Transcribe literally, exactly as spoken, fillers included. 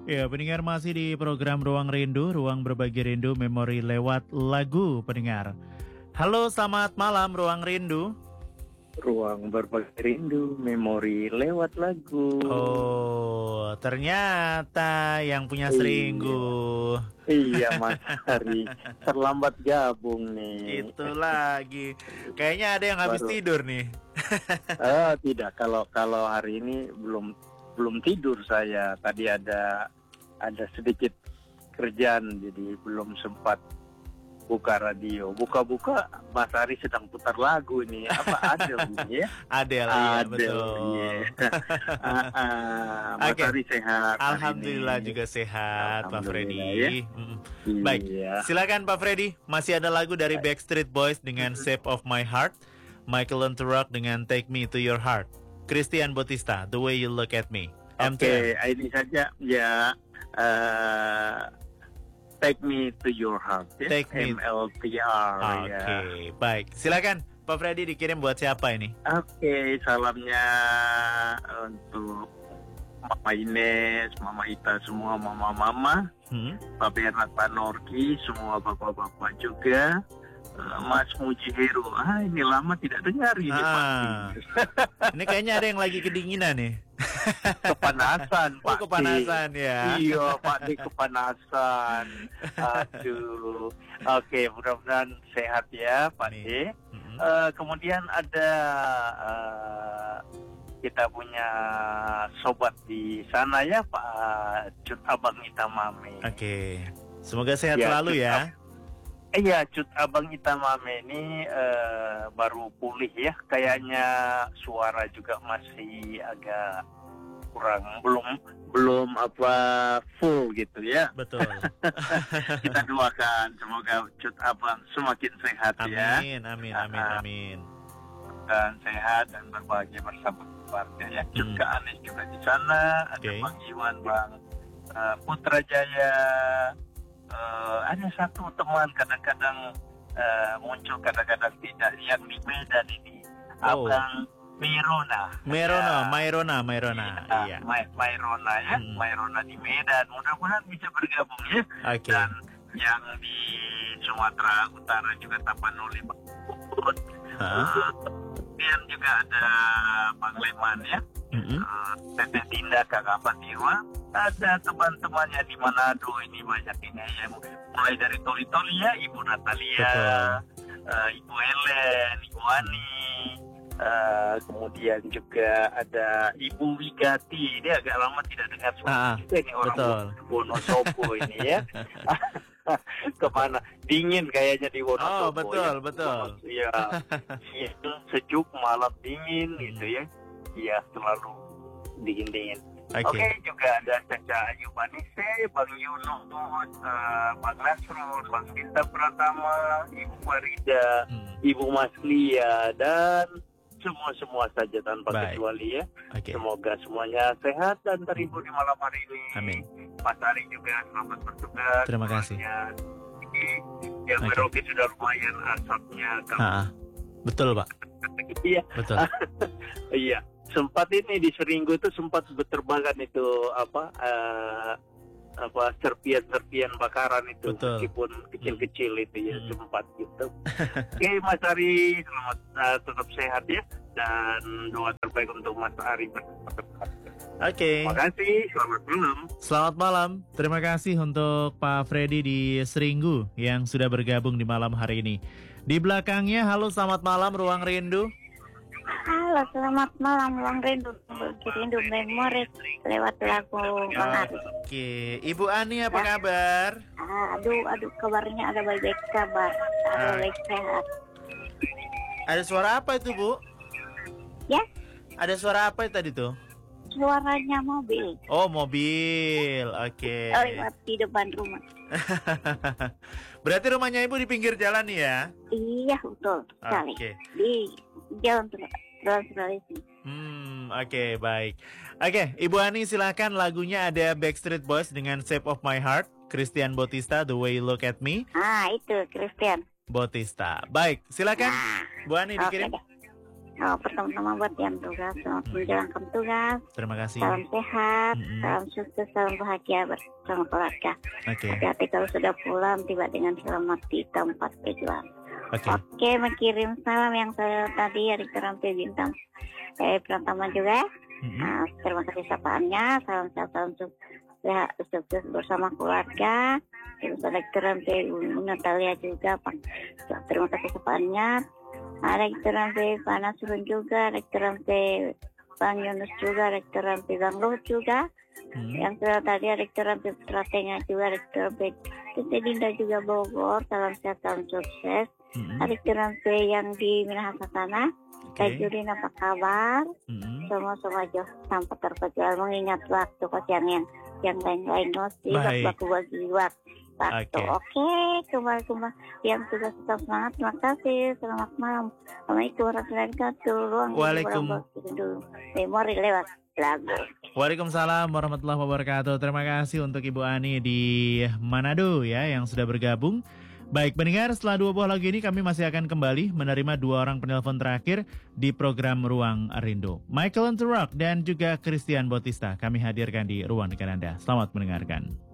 Ya, pendengar masih di program Ruang Rindu, Ruang Berbagi Rindu, Memori lewat lagu pendengar. Halo, selamat malam Ruang Rindu. Ruang Berbagi Rindu, Memori lewat lagu. Oh, ternyata yang punya Seringgu. Iya, Mas Hari, terlambat gabung nih. Itu lagi. Kayaknya ada yang habis Baru. tidur nih. Ah, tidak, kalau kalau hari ini belum belum tidur saya. Tadi ada ada sedikit kerjaan, jadi belum sempat buka radio. Buka-buka Mas Ari sedang putar lagu ini. Apa Adele ini ya? Adele, iya betul. Iya. ah, ah, Mas Oke. Ari sehat. hari Alhamdulillah ini. juga sehat, Pak Freddy. Alhamdulillah, ya. Mm. Baik, Iya. silakan Pak Freddy. Masih ada lagu dari Backstreet Boys dengan Shape of My Heart, Michael Learns to Rock dengan Take Me to Your Heart, Christian Bautista, The Way You Look at Me. Oke, ini saja ya. Uh, Take Me to Your Heart, ya. Take Me- M L T R. Oke, Ya. baik. Silakan Pak Freddy, dikirim buat siapa ini? Oke, salamnya untuk Mama Ines, Mama Ita semua, Mama-mama, Hmm? Pak Bernard, Pak Norki, semua bapak-bapak juga. Uh, Mas Mujihero, ah ini lama tidak dengar ini Ah. Pak. Ini kayaknya ada yang lagi kedinginan nih. Kepanasan Oh, Pak. kepanasan ya. Iya Pak D, kepanasan. Aduh. Oke, mudah-mudahan sehat ya Pak D. Mm-mm. Eh, kemudian ada eh, kita punya sobat di sana ya Pak Cut Abang Itamame. Oke, semoga sehat Ya, selalu Cut ya. Iya, Cut Abang Itamame ini eh, baru pulih ya. Kayaknya suara juga masih agak kurang, belum belum apa full gitu ya. Betul. Kita doakan semoga Cut Abang semakin sehat ya. Amin, amin, amin, Ah, amin. dan sehat dan berbahagia bersama keluarga ya. Cut Hmm. Kak Anies juga di sana, ada Oke. Bang Iwan, Bang eh, Putrajaya. Eh, ada satu teman kadang-kadang eh, muncul, kadang-kadang tidak, yang di Medan ini, Oh. Abang Mirona. Merona, Ya. Mairona, Mairona. Iya, Iya. Mai- Mairona ya, Hmm. Mairona di Medan. Mudah-mudahan bisa bergabung ya. Oke. Dan yang di Sumatera Utara juga Tapanuli, Bang Puput. Hah? Eh, Kemudian juga ada Bang Leman ya. Mm-mm. Eh, Teteh Dinda, Kakak Fatirwa, ada teman-temannya di Manado ini banyak ini ya, mulai dari Toli Toli ya, Ibu Natalia, eh, Ibu Ellen, Ibu Ani, eh, kemudian juga ada Ibu Wigati, dia agak lama tidak dengar suara Ah, juga ini orang betul. Wonosobo ini ya. Kemana dingin kayaknya di Wonosobo. Oh, betul, ya. betul. Iya, siang sejuk, malam dingin gitu ya. Iya, selalu dingin-dingin. Oke. Oke, juga ada Caca Ayu Manise, Bang Yunus, eh, Bang Nasrul, Bang Sinta Pratama, Ibu Farida, Hmm. Ibu Maslia, dan semua-semua saja tanpa Baik. kecuali ya. Oke. Semoga semuanya sehat dan terhibur di malam hari ini. Amin. Mas Ari juga selamat bertugas. Terima kasih. Ini yang Oke. Merauke sudah lumayan asapnya. Ah, betul, Pak. Iya. Betul. Iya. Sempat ini di Seringgu itu sempat berterbangan itu apa eh, apa serpian-serpian bakaran itu, Betul. meskipun kecil-kecil itu ya, Hmm. sempat gitu. Oke Mas Ari, selamat eh, tetap sehat ya, dan doa terbaik untuk Mas Ari. Oke. Terima kasih, selamat malam. Selamat malam. Terima kasih untuk Pak Freddy di Seringgu yang sudah bergabung di malam hari ini. Di belakangnya, halo selamat malam Ruang Rindu. Halo, selamat malam, Ruang Rindu. Berbagi Rindu Memori lewat lagu Bang Ari. Oke, Ibu Ani apa kabar? Aduh, aduh, kabarnya ada baik-baik kabar. Ada baik sehat. Ada suara apa itu, Bu? Ya, Ada suara apa tadi tuh? suaranya mobil. Oh, mobil. Oke. Oh, lewat di depan rumah. Berarti rumahnya Ibu di pinggir jalan nih ya? Iya, betul sekali. Oke. Di Jalan Jalan Sulawesi. Hmm, oke, baik. Oke, Ibu Ani silakan, lagunya ada Backstreet Boys dengan Shape of My Heart, Christian Bautista, The Way You Look at Me, Ah, itu Christian. Bautista. Baik, silakan Nah, Bu Ani oke dikirim. deh. Oh, pertama-tama buat yang tugas, selamat menjalankan tugas. Terima kasih. Salam sehat, Mm-mm. salam sukses, salam bahagia bersama keluarga. Oke, Hati-hati kalau sudah pulang, tiba dengan selamat di tempat tujuan. oke. Oke, mengirim salam yang saya tadi dari Kerampi Bintang. Eh, pertama juga. Mm-mm. Nah, terima kasih sapaannya. Salam sehat, salam sukses, sehat, sukses bersama keluarga. Terus ada Kerampi Natalia juga. Pak. Terima kasih sapaannya. Ada Kerampi Pak Nasrun juga. Ada Kerampi Bang Yunus juga. Ada Kerampi Bang Luhut juga. Mm. Yang kedua tadi ada Kerampi Stratega juga. Ada Kerampi Tete Dinda juga Bogor. Salam sehat, salam sukses. Mm-mm. Ada Kerampi yang di Minahasa sana. Kak Oke. Julin apa kabar? Mm-mm. Semua-semua jauh tanpa terkecuali mengingat waktu kosian yang yang lain-lain nosi Baik. waktu bagi waktu. Oke. Oke, kembali-kembali yang sudah tetap semangat. Terima kasih. Selamat malam. Assalamualaikum warahmatullahi wabarakatuh. Ruang Waalaikum. dulu. Memori lewat lagu. Waalaikumsalam warahmatullahi wabarakatuh. Terima kasih untuk Ibu Ani di Manado ya yang sudah bergabung. Baik pendengar, setelah dua buah lagu ini kami masih akan kembali menerima dua orang penelpon terakhir di program Ruang Rindu. Michael Anturak dan juga Christian Bautista kami hadirkan di ruang dengan Anda. Selamat mendengarkan.